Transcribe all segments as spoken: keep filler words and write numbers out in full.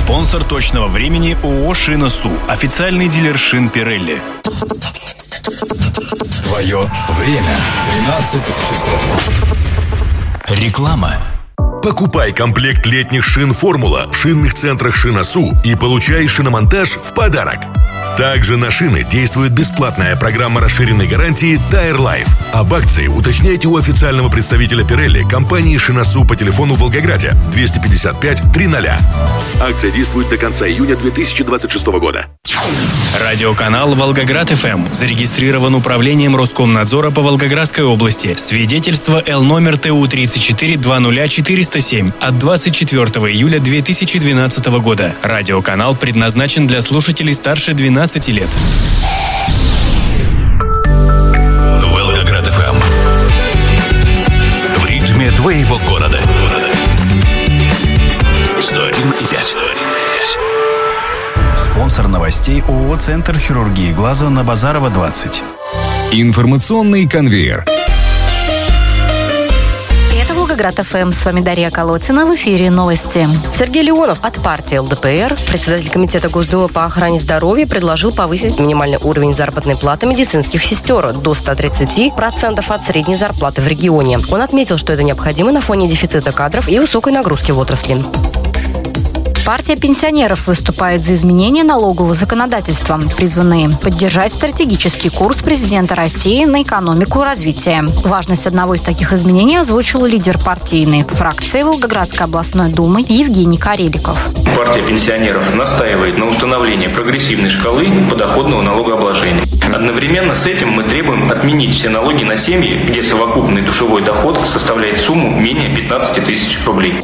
Спонсор точного времени ООО «Шина-Су». Официальный дилер шин Pirelli. Твое время. тринадцать часов. Реклама. Покупай комплект летних шин «Формула» в шинных центрах «Шина-Су» и получай шиномонтаж в подарок. Также на шины действует бесплатная программа расширенной гарантии Tire Life. Об акции уточняйте у официального представителя Pirelli компании «Шина-Су» по телефону в Волгограде двести пятьдесят пять триста. Акция действует до конца июня две тысячи двадцать шестого года. Радиоканал «Волгоград-ФМ» зарегистрирован управлением Роскомнадзора по Волгоградской области. Свидетельство Л номер Т У тридцать четыре двадцать ноль четыреста семь от двадцать четвёртого июля две тысячи двенадцатого года. Радиоканал предназначен для слушателей старше двенадцати лет. Волгоград-ФМ. В ритме твоего города. сто один и пять. Спонсор новостей ООО «Центр хирургии глаза» на Базарова, двадцать. Информационный конвейер. Это Волгоград-ФМ. С вами Дарья Колотина. В эфире новости. Сергей Леонов от партии Л Дэ Пэ Эр, председатель комитета Госдумы по охране здоровья, предложил повысить минимальный уровень заработной платы медицинских сестер до ста тридцати процентов от средней зарплаты в регионе. Он отметил, что это необходимо на фоне дефицита кадров и высокой нагрузки в отрасли. Партия пенсионеров выступает за изменения налогового законодательства, призванные поддержать стратегический курс президента России на экономику и развитие. Важность одного из таких изменений озвучил лидер партийной фракции Волгоградской областной думы Евгений Кареликов. Партия пенсионеров настаивает на установлении прогрессивной шкалы подоходного налогообложения. Одновременно с этим мы требуем отменить все налоги на семьи, где совокупный душевой доход составляет сумму менее пятнадцати тысяч рублей.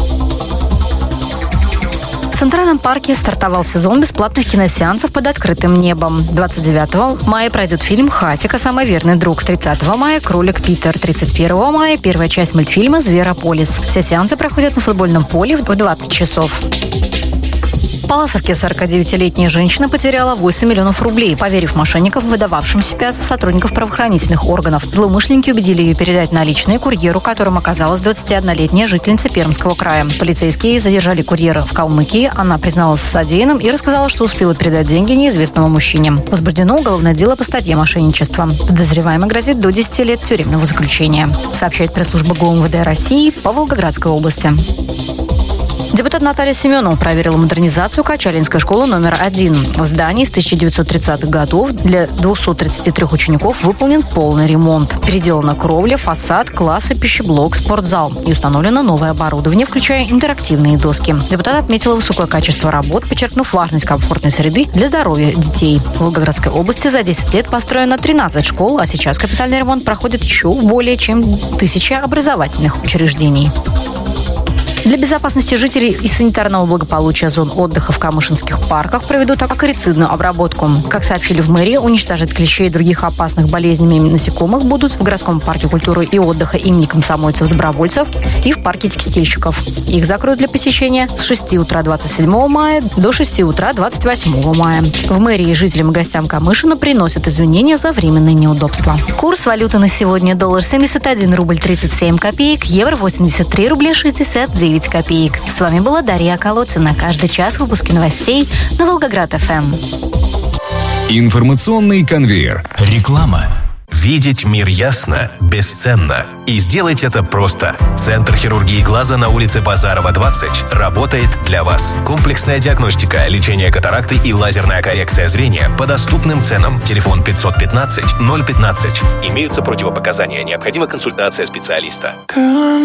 В Центральном парке стартовал сезон бесплатных киносеансов под открытым небом. двадцать девятого мая пройдет фильм «Хатико. Самый верный друг». тридцатого мая «Кролик Питер». тридцать первого мая первая часть мультфильма «Зверополис». Все сеансы проходят на футбольном поле в двадцать часов. В Палласовке сорокадевятилетняя женщина потеряла восемь миллионов рублей, поверив мошенникам, выдававшим себя за сотрудников правоохранительных органов. Злоумышленники убедили ее передать наличные курьеру, которым оказалась двадцатиоднолетняя жительница Пермского края. Полицейские задержали курьера в Калмыкии. Она призналась в содеянном и рассказала, что успела передать деньги неизвестному мужчине. Возбуждено уголовное дело по статье мошенничества. Подозреваемый грозит до десяти лет тюремного заключения, сообщает пресс-служба Го Эм Вэ Дэ России по Волгоградской области. Депутат Наталья Семенова проверила модернизацию Качалинской школы номер один. В здании с тысяча девятьсот тридцатых годов для двухсот тридцати трёх учеников выполнен полный ремонт. Переделана кровля, фасад, классы, пищеблок, спортзал. И установлено новое оборудование, включая интерактивные доски. Депутат отметила высокое качество работ, подчеркнув важность комфортной среды для здоровья детей. В Волгоградской области за десять лет построено тринадцать школ, а сейчас капитальный ремонт проходит еще в более чем тысяча образовательных учреждений. Для безопасности жителей и санитарного благополучия зон отдыха в камышинских парках проведут акарицидную обработку. Как сообщили в мэрии, уничтожать клещей и других опасных болезнями насекомых будут в городском парке культуры и отдыха имени комсомольцев-добровольцев и в парке текстильщиков. Их закроют для посещения с шести утра двадцать седьмого мая до шести утра двадцать восьмого мая. В мэрии жителям и гостям Камышина приносят извинения за временные неудобства. Курс валюты на сегодня: доллар семьдесят один рубль тридцать семь копеек, евро восемьдесят три рубля шестьдесят девять копеек. С вами была Дарья Колотина. Каждый час выпуски новостей на Волгоград-ФМ. Информационный конвейер. Реклама. Видеть мир ясно бесценно. И сделать это просто. Центр хирургии глаза на улице Базарова, двадцать работает для вас. Комплексная диагностика, лечение катаракты и лазерная коррекция зрения по доступным ценам. Телефон пятьсот пятнадцать ноль пятнадцать. Имеются противопоказания. Необходима консультация специалиста.